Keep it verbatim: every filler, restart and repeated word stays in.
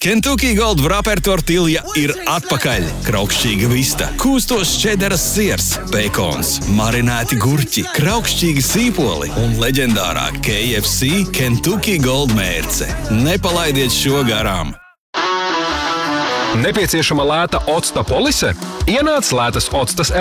Kentucky Gold Wrapper tortilja ir atpakaļ. Kraukšķīga vista, kūstos čederas siers, bekons, marinēti gurķi, kraukšķīgi sīpoli un leģendārā K F C Kentucky Gold mērce. Nepalaidiet šo garām! Nepieciešama lēta octa polise? Ienāc lētas octas